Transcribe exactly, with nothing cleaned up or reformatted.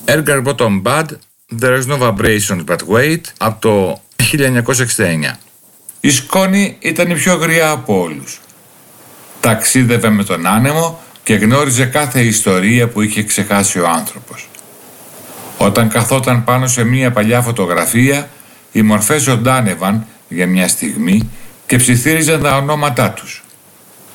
Edgar Bottom Bad, There's no vibrations but wait, από το χίλια εννιακόσια εξήντα εννιά. Η σκόνη ήταν η πιο γριά από όλους. Ταξίδευε με τον άνεμο και γνώριζε κάθε ιστορία που είχε ξεχάσει ο άνθρωπος. Όταν καθόταν πάνω σε μία παλιά φωτογραφία, οι μορφές ζωντάνευαν για μια στιγμή και ψιθύριζαν τα ονόματά τους.